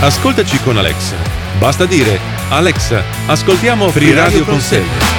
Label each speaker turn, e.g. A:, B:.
A: Ascoltaci con Alexa. Basta dire: Alexa, ascoltiamo Free Radio Consegna.